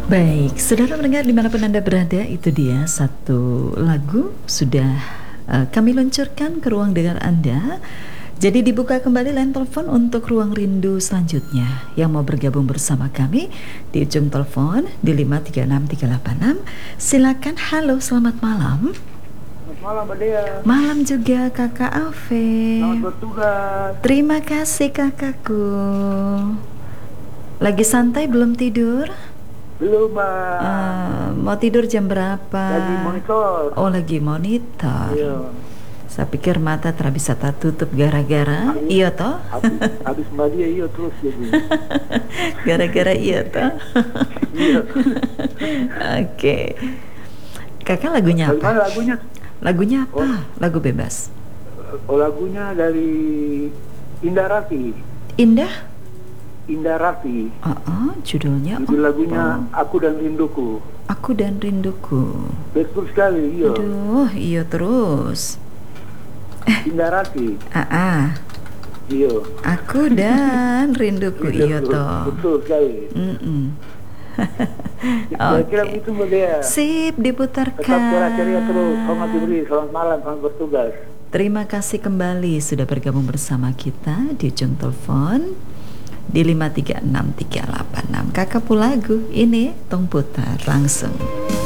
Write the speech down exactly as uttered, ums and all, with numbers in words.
Baik, saudara mendengar dimanapun Anda berada, itu dia satu lagu sudah uh, kami luncurkan ke ruang dengar Anda. Jadi dibuka kembali line telepon untuk ruang rindu selanjutnya. Yang mau bergabung bersama kami di ujung telepon di lima tiga enam tiga delapan enam. Silakan. Halo, selamat malam. Selamat malam, Mbak Dea. Malam juga Kakak Ave. Selamat bertugas. Terima kasih kakakku. Lagi santai belum tidur? Belum, Mbak. Uh, mau tidur jam berapa? Lagi monitor. Oh, lagi monitor. Iya. Saya pikir mata tak bisa tak tutup gara-gara iya toh? Habis, habis Mbak Dea iya terus jadi. Gara-gara iya toh? Iya. Oke. Kakak lagunya apa? Bagaimana lagunya? Lagunya apa? Oh. Lagu bebas. Oh, lagunya dari Indah Raffi. Indah? Indah Raffi. Oh, oh judulnya Judul lagunya oh. Aku dan Rinduku. Aku dan Rinduku. Betul sekali, iya. Aduh, iya terus. Indah Raffi. Ah, ah. Iya. Aku dan Rinduku, iya toh. Betul sekali. Mm-mm. Kira-kira Oke. begitu, Mbak Dea. Sip, diputarkan. Tetap ceria-ceria terus. Selamat diberi. Selamat malam. Selamat bertugas. Terima kasih kembali sudah bergabung bersama kita di ujung telepon di lima tiga enam tiga delapan enam. Kakak Pulagu ini tong putar langsung.